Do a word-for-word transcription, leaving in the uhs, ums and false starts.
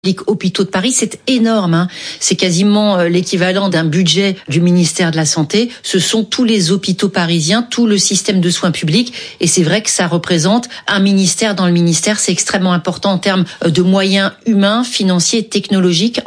Hôpitaux de Paris, c'est énorme, hein. C'est quasiment l'équivalent d'un budget du ministère de la Santé. Ce sont tous les hôpitaux parisiens, tout le système de soins publics, et c'est vrai que ça représente un ministère dans le ministère. C'est extrêmement important en termes de moyens humains, financiers et technologiques